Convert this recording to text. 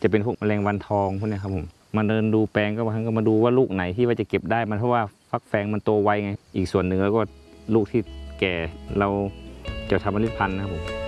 จะเป็นพวกแมลงวันทองพวกนี้ครับผมมาเดินดูแปลงก็บางครั้งก็มาดูว่าลูกไหนที่ว่าจะเก็บได้มันเพราะว่าฟักแฟงมันโตไวไงอีกส่วนหนึ่งแล้วก็ลูกที่แก่เราจะทำเมล็ดพันธุ์นะครับผม